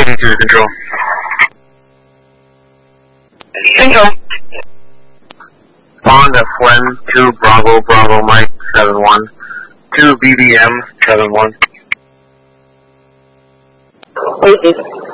82 control. Control. Spawn to Flynn, 2 Bravo, Bravo Mike, 7-1. 2 BBM, 7-1. Wait,